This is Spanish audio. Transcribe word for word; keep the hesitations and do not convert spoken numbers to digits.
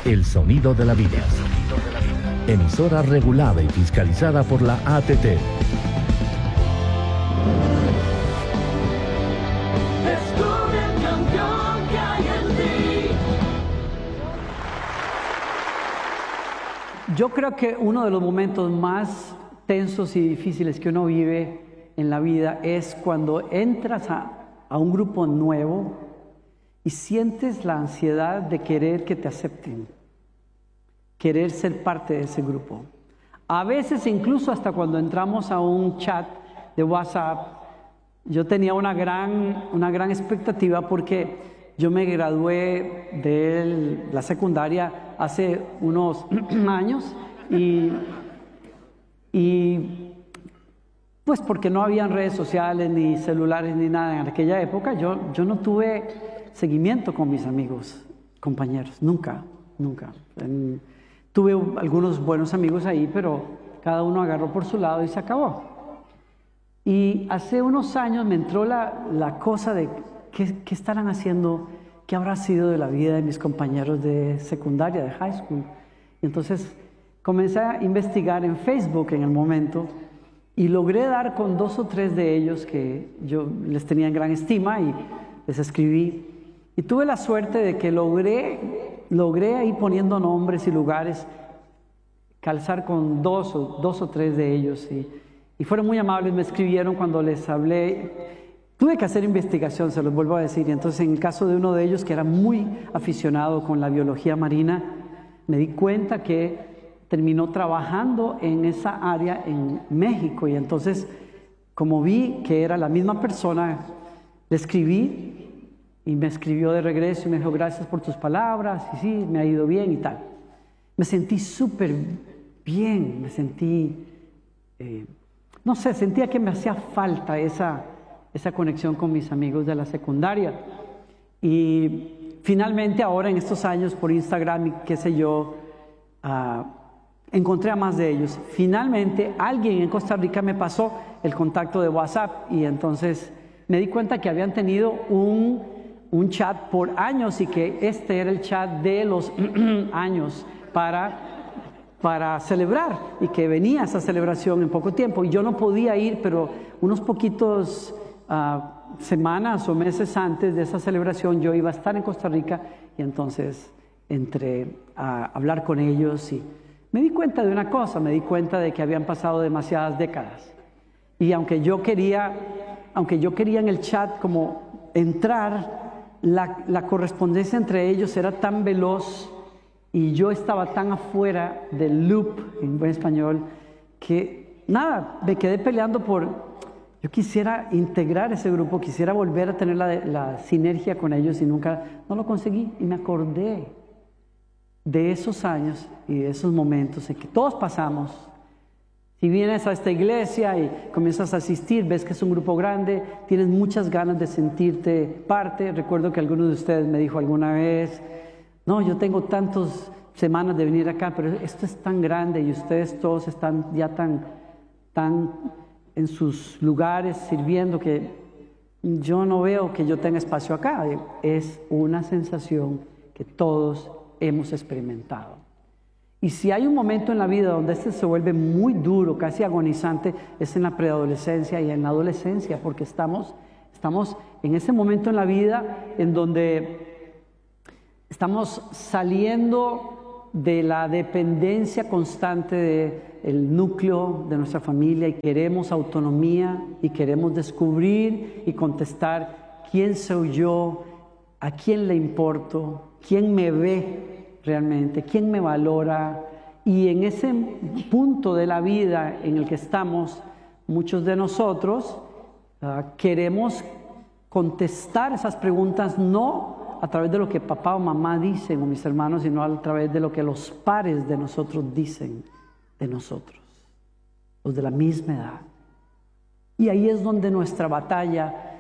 El sonido de la vida. Emisora regulada y fiscalizada por la A T T. Descubre el campeón que hay en ti. Yo creo que uno de los momentos más tensos y difíciles que uno vive en la vida es cuando entras a, a un grupo nuevo y sientes la ansiedad de querer que te acepten, querer ser parte de ese grupo. A veces incluso hasta cuando entramos a un chat de WhatsApp, yo tenía una gran, una gran expectativa porque yo me gradué de la secundaria hace unos años y, y pues porque no habían redes sociales ni celulares ni nada en aquella época, yo, yo no tuve seguimiento con mis amigos, compañeros, nunca, nunca. En, tuve algunos buenos amigos ahí, pero cada uno agarró por su lado y se acabó. Y hace unos años me entró la, la cosa de ¿qué, qué estarán haciendo? ¿Qué habrá sido de la vida de mis compañeros de secundaria, de high school? Y entonces comencé a investigar en Facebook en el momento y logré dar con dos o tres de ellos que yo les tenía en gran estima y les escribí. Y tuve la suerte de que logré, logré ahí poniendo nombres y lugares, calzar con dos o, dos o tres de ellos. Y, y fueron muy amables, me escribieron cuando les hablé. Tuve que hacer investigación, se los vuelvo a decir. Y entonces en el caso de uno de ellos, que era muy aficionado con la biología marina, me di cuenta que terminó trabajando en esa área en México. Y entonces, como vi que era la misma persona, le escribí. Y me escribió de regreso y me dijo, gracias por tus palabras, y sí, me ha ido bien y tal. Me sentí súper bien, me sentí, eh, no sé, sentía que me hacía falta esa, esa conexión con mis amigos de la secundaria. Y finalmente ahora en estos años por Instagram y qué sé yo, uh, encontré a más de ellos. Finalmente alguien en Costa Rica me pasó el contacto de WhatsApp y entonces me di cuenta que habían tenido un... un chat por años y que este era el chat de los años para, para celebrar y que venía esa celebración en poco tiempo y yo no podía ir, pero unos poquitos uh, semanas o meses antes de esa celebración yo iba a estar en Costa Rica y entonces entré a hablar con ellos y me di cuenta de una cosa, me di cuenta de que habían pasado demasiadas décadas y aunque yo quería, aunque yo quería en el chat como entrar, La, la correspondencia entre ellos era tan veloz y yo estaba tan afuera del loop, en buen español, que nada, me quedé peleando por, yo quisiera integrar ese grupo, quisiera volver a tener la, la sinergia con ellos y nunca, no lo conseguí y me acordé de esos años y de esos momentos en que todos pasamos. Si vienes a esta iglesia y comienzas a asistir, ves que es un grupo grande, tienes muchas ganas de sentirte parte. Recuerdo que alguno de ustedes me dijo alguna vez, no, yo tengo tantas semanas de venir acá, pero esto es tan grande y ustedes todos están ya tan, tan en sus lugares sirviendo que yo no veo que yo tenga espacio acá. Es una sensación que todos hemos experimentado. Y si hay un momento en la vida donde este se vuelve muy duro, casi agonizante, es en la preadolescencia y en la adolescencia, porque estamos, estamos en ese momento en la vida en donde estamos saliendo de la dependencia constante del núcleo de nuestra familia y queremos autonomía y queremos descubrir y contestar quién soy yo, a quién le importo, quién me ve realmente, quién me valora. Y en ese punto de la vida en el que estamos, muchos de nosotros uh, queremos contestar esas preguntas no a través de lo que papá o mamá dicen o mis hermanos, sino a través de lo que los pares de nosotros dicen de nosotros, los de la misma edad. Y ahí es donde nuestra batalla